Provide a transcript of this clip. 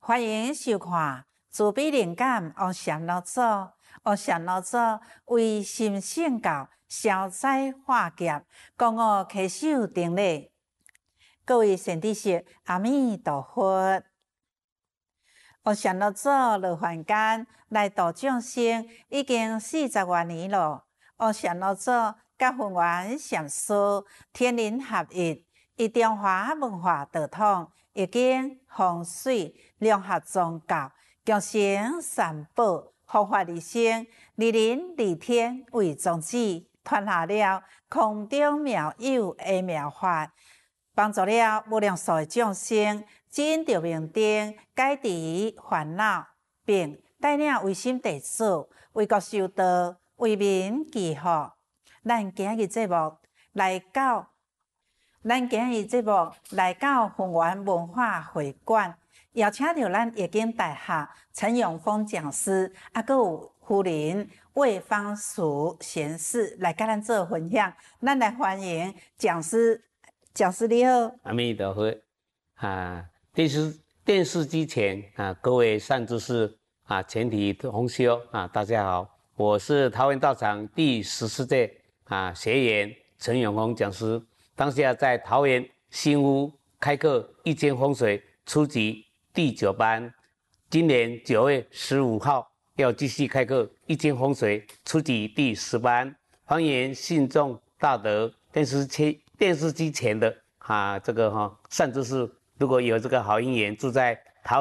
欢迎收看自闭灵感王祥老祖。王祥老祖为心性教消灾化劫，讲我稽首定礼。各位善知识，阿弥陀佛。王祥老祖落凡间来度众生已经40多年了。王祥老祖甲弘源禅师天人合一，以中华文化道统。已经风水融合宗教，强行三宝，护法利生，利人利天为宗旨，传下了空中妙有的妙法，帮助了无量数的众生证得明灯，解除烦恼，并带领唯心弟子为国修道，为民祈福。咱今日节目来到弘源文化会馆，邀请到咱夜景大学陈永峰讲师，还有夫人魏芳淑贤士来跟咱做分享。咱来欢迎讲师，讲师你好。 阿弥陀佛电视机前各位善知识全体同修大家好，我是桃园道场第14届学员陈永峰讲师。当下在桃园新屋开课易经风水初级第9班，今年9月15号要继续开课易经风水初级第10班。欢迎信众大德电视机前的善知识，如果有这个好因缘住在